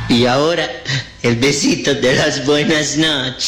Y ahora, el besito de las buenas noches.